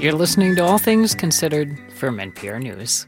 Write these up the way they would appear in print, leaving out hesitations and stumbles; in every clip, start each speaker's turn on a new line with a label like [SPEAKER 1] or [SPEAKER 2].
[SPEAKER 1] You're listening to All Things Considered from NPR News.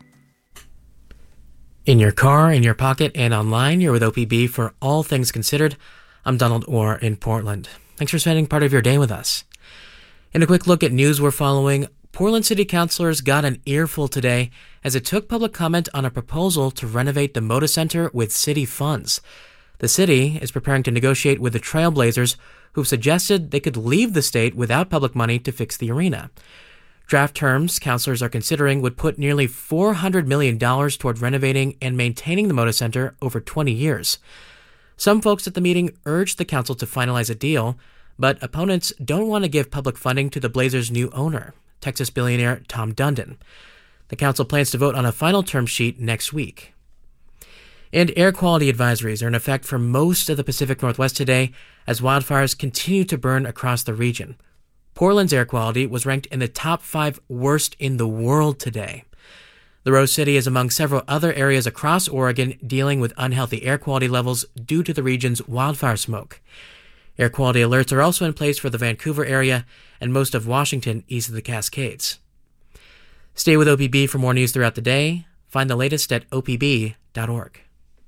[SPEAKER 2] In your car, in your pocket, and online, you're with OPB for All Things Considered. I'm Donald Orr in Portland. Thanks for spending part of your day with us. In a quick look at news we're following, Portland City Councilors got an earful today as it took public comment on a proposal to renovate the Moda Center with city funds. The city is preparing to negotiate with the Trailblazers, who've suggested they could leave the state without public money to fix the arena. Draft terms councilors are considering would put nearly $400 million toward renovating and maintaining the Moda Center over 20 years. Some folks at the meeting urged the council to finalize a deal, but opponents don't want to give public funding to the Blazers' new owner, Texas billionaire Tom Dundon. The council plans to vote on a final term sheet next week. And air quality advisories are in effect for most of the Pacific Northwest today as wildfires continue to burn across the region. Portland's air quality was ranked in the top 5 worst in the world today. The Rose City is among several other areas across Oregon dealing with unhealthy air quality levels due to the region's wildfire smoke. Air quality alerts are also in place for the Vancouver area and most of Washington east of the Cascades. Stay with OPB for more news throughout the day. Find the latest at opb.org.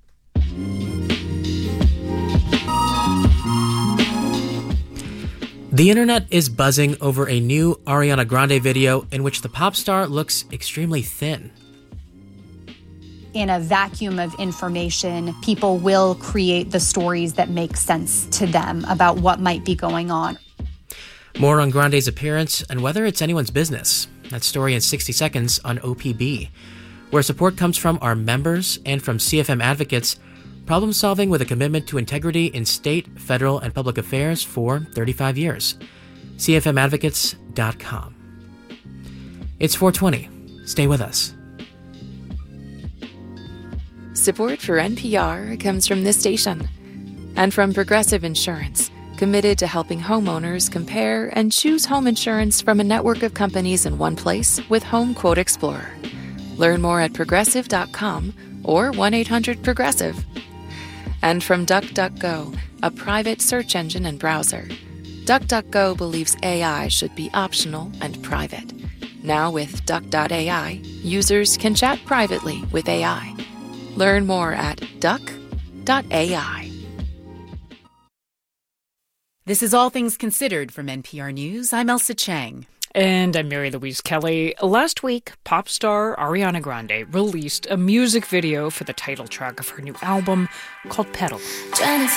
[SPEAKER 2] The internet is buzzing over a new Ariana Grande video in which the pop star looks extremely thin.
[SPEAKER 3] In a vacuum of information, people will create the stories that make sense to them about what might be going on.
[SPEAKER 2] More on Grande's appearance and whether it's anyone's business. That story in 60 seconds on OPB, where support comes from our members and from CFM advocates, problem solving with a commitment to integrity in state, federal, and public affairs for 35 years. CFMadvocates.com. It's 4:20. Stay with us.
[SPEAKER 4] Support for NPR comes from this station and from Progressive Insurance, committed to helping homeowners compare and choose home insurance from a network of companies in one place with Home Quote Explorer. Learn more at progressive.com or 1-800-PROGRESSIVE. And from DuckDuckGo, a private search engine and browser. DuckDuckGo believes AI should be optional and private. Now with Duck.ai, users can chat privately with AI. Learn more at duck.ai.
[SPEAKER 5] This is All Things Considered from NPR News. I'm Elsa Chang.
[SPEAKER 1] And I'm Mary Louise Kelly. Last week, pop star Ariana Grande released a music video for the title track of her new album called Petal.